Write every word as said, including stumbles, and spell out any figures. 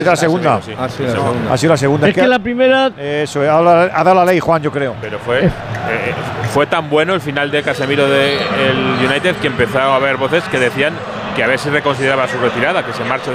la segunda. Sí. Ha sido la segunda. Ha sido la segunda. Es que la primera. Eso, ha dado, ha dado la ley, Juan, yo creo. Pero fue, eh, fue tan bueno el final de Casemiro del United que empezaron a haber voces que decían que a ver si reconsideraba su retirada, que se marcha